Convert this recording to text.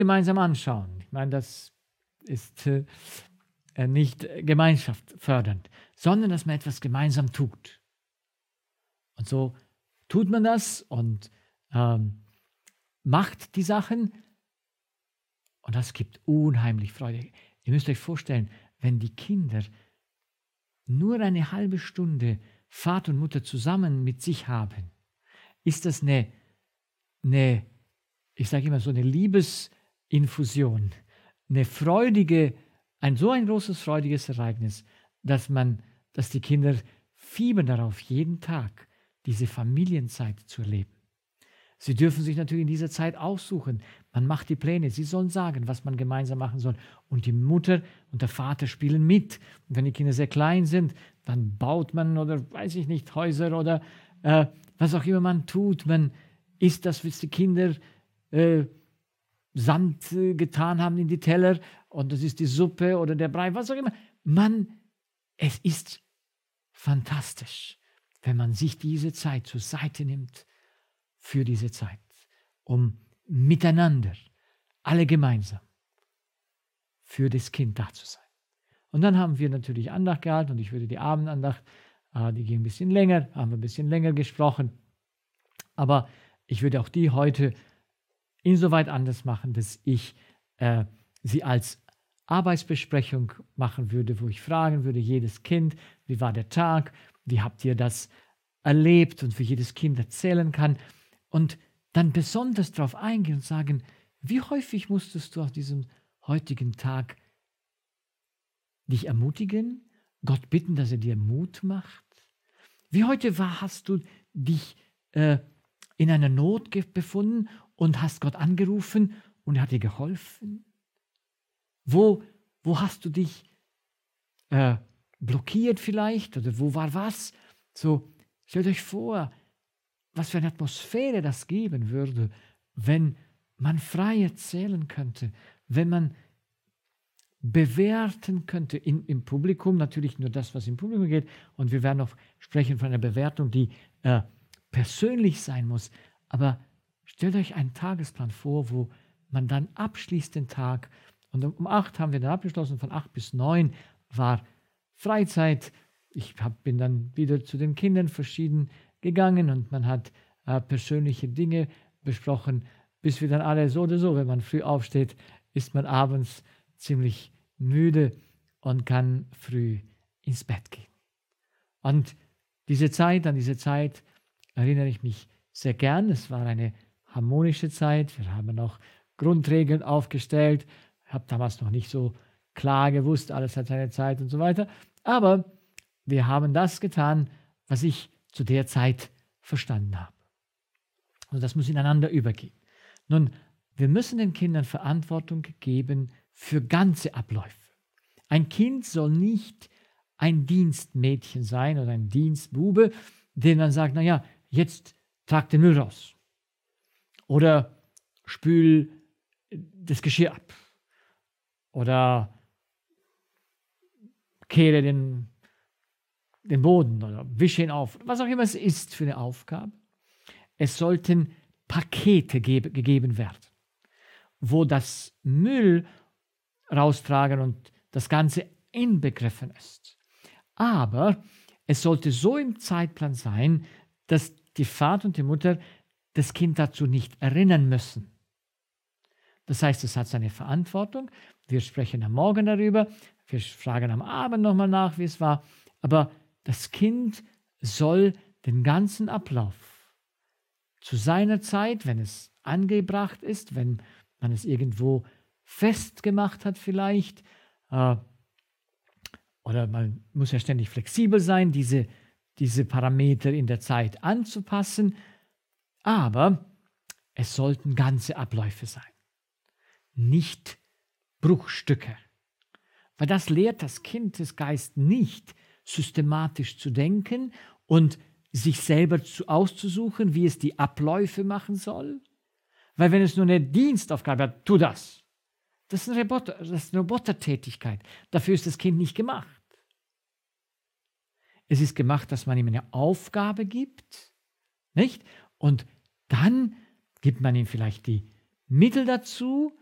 gemeinsam anschauen. Ich meine, das ist nicht Gemeinschaft fördernd, sondern dass man etwas gemeinsam tut. Und so tut man das und macht die Sachen und das gibt unheimlich Freude. Ihr müsst euch vorstellen, wenn die Kinder nur eine halbe Stunde Vater und Mutter zusammen mit sich haben, ist das ich sage immer so eine Liebesinfusion, ein großes freudiges Ereignis, dass die Kinder fiebern darauf, jeden Tag diese Familienzeit zu erleben. Sie dürfen sich natürlich in dieser Zeit aussuchen. Man macht die Pläne. Sie sollen sagen, was man gemeinsam machen soll. Und die Mutter und der Vater spielen mit. Und wenn die Kinder sehr klein sind, dann baut man oder weiß ich nicht, Häuser oder was auch immer man tut. Man isst das, was die Kinder Sand getan haben in die Teller. Und das ist die Suppe oder der Brei, was auch immer. Es ist fantastisch, wenn man sich diese Zeit zur Seite nimmt für diese Zeit, um miteinander, alle gemeinsam, für das Kind da zu sein. Und dann haben wir natürlich Andacht gehalten und ich würde die Abendandacht, die ging ein bisschen länger, haben wir ein bisschen länger gesprochen, aber ich würde auch die heute insoweit anders machen, dass ich sie als Arbeitsbesprechung machen würde, wo ich fragen würde, jedes Kind, wie war der Tag, wie habt ihr das erlebt und für jedes Kind erzählen kann und dann besonders darauf eingehen und sagen, wie häufig musstest du auf diesem heutigen Tag dich ermutigen, Gott bitten, dass er dir Mut macht? Wie heute hast du dich in einer Not befunden und hast Gott angerufen und er hat dir geholfen? Wo hast du dich blockiert vielleicht oder wo war was? So, stellt euch vor, was für eine Atmosphäre das geben würde, wenn man frei erzählen könnte, wenn man bewerten könnte im Publikum, natürlich nur das, was im Publikum geht, und wir werden noch sprechen von einer Bewertung, die persönlich sein muss, aber stellt euch einen Tagesplan vor, wo man dann abschließt den Tag und um 8 haben wir dann abgeschlossen, von 8 bis 9 war Freizeit, ich bin dann wieder zu den Kindern verschieden gegangen und man hat persönliche Dinge besprochen, bis wir dann alle so oder so, wenn man früh aufsteht, ist man abends ziemlich müde und kann früh ins Bett gehen. Und an diese Zeit erinnere ich mich sehr gern. Es war eine harmonische Zeit. Wir haben noch Grundregeln aufgestellt. Ich habe damals noch nicht so klar gewusst, alles hat seine Zeit und so weiter. Aber wir haben das getan, was ich zu der Zeit verstanden habe. Also das muss ineinander übergehen. Nun, wir müssen den Kindern Verantwortung geben für ganze Abläufe. Ein Kind soll nicht ein Dienstmädchen sein oder ein Dienstbube, den man sagt, naja, jetzt trag den Müll raus. Oder spül das Geschirr ab. Oder kehre den Boden oder wische ihn auf. Was auch immer es ist für eine Aufgabe. Es sollten Pakete gegeben werden, wo das Müll raustragen und das Ganze inbegriffen ist. Aber es sollte so im Zeitplan sein, dass die Vater und die Mutter das Kind dazu nicht erinnern müssen. Das heißt, es hat seine Verantwortung. Wir sprechen am Morgen darüber. Wir fragen am Abend nochmal nach, wie es war. Aber das Kind soll den ganzen Ablauf zu seiner Zeit, wenn es angebracht ist, wenn man es irgendwo festgemacht hat vielleicht, oder man muss ja ständig flexibel sein, diese Parameter in der Zeit anzupassen, aber es sollten ganze Abläufe sein, nicht Bruchstücke. Weil das lehrt das Kindesgeist nicht, systematisch zu denken und sich selber auszusuchen, wie es die Abläufe machen soll. Weil wenn es nur eine Dienstaufgabe hat, tu das. Das ist eine Robotertätigkeit. Dafür ist das Kind nicht gemacht. Es ist gemacht, dass man ihm eine Aufgabe gibt, nicht? Und dann gibt man ihm vielleicht die Mittel dazu,